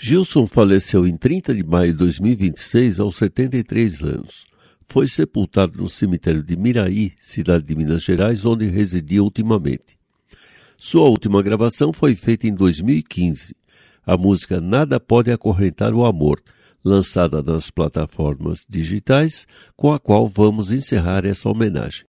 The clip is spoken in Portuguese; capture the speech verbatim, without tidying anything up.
Gilson faleceu em trinta de maio de dois mil e vinte e seis, aos setenta e três anos. Foi sepultado no cemitério de Miraí, cidade de Minas Gerais, onde residia ultimamente. Sua última gravação foi feita em dois mil e quinze. A música Nada Pode Acorrentar o Amor, lançada nas plataformas digitais, com a qual vamos encerrar essa homenagem.